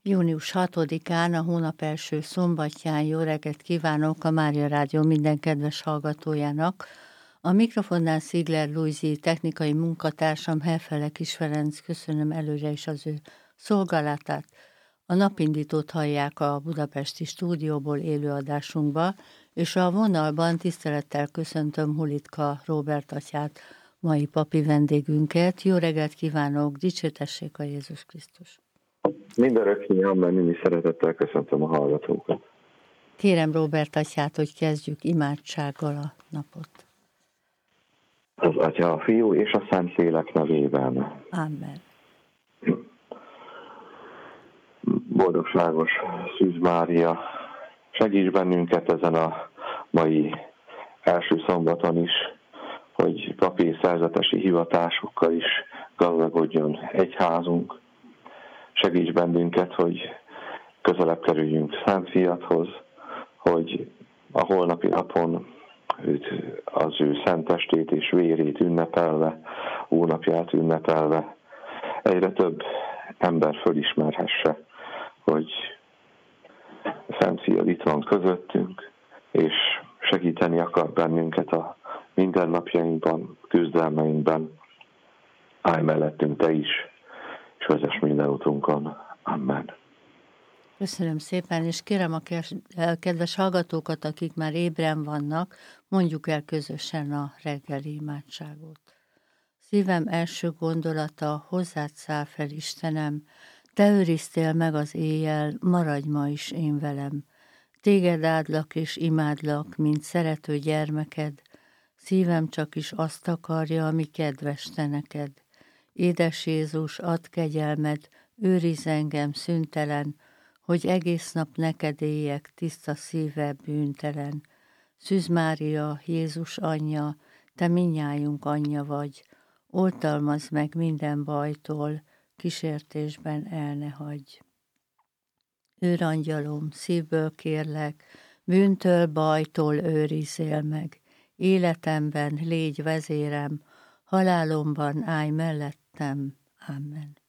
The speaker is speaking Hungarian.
Június 6-án, a hónap első szombatján jó reggelt kívánok a Mária Rádió minden kedves hallgatójának. A mikrofonnál Szigler Lujzi, technikai munkatársam, Helfele Kis Ferenc, köszönöm előre is az ő szolgálatát. A napindítót hallják a budapesti stúdióból élőadásunkba, és a vonalban tisztelettel köszöntöm Hulitka Róbert atyát, mai papi vendégünket. Jó reggelt kívánok, dicsőtessék a Jézus Krisztus! Mindörökké, amen, mindig szeretettel köszöntöm a hallgatókat. Kérem Róbert atyát, hogy kezdjük imádsággal a napot. Az Atya, a Fiú és a Szentlélek nevében. Amen. Boldogságos Szűz Mária, segíts bennünket ezen a mai első szombaton is, hogy papi szerzetesi hivatásokkal is gazdagodjon egyházunk. Segíts bennünket, hogy közelebb kerüljünk Szent Fiathoz, hogy a holnapi napon az ő szent testét és vérét ünnepelve, úrnapját ünnepelve egyre több ember fölismerhesse, hogy Szent Fiad itt van közöttünk, és segíteni akar bennünket a mindennapjainkban, küzdelmeinkben. Állj mellettünk te is, és vezess minden utunkon. Amen. Köszönöm szépen, és kérem a kedves hallgatókat, akik már ébren vannak, mondjuk el közösen a reggeli imádságot. Szívem első gondolata, hozzád száll fel, Istenem, te őriztél meg az éjjel, maradj ma is én velem. Téged áldlak és imádlak, mint szerető gyermeked, szívem csak is azt akarja, ami kedves te neked. Édes Jézus, add kegyelmed, őrizz engem szüntelen, hogy egész nap neked éljek, tiszta szíve, bűntelen. Szűz Mária, Jézus anyja, te mindnyájunk anyja vagy, oltalmazd meg minden bajtól, kísértésben el ne hagyj. Őrangyalom, szívből kérlek, bűntől, bajtól őrizzél meg, életemben légy vezérem, halálomban állj mellettem. Amen.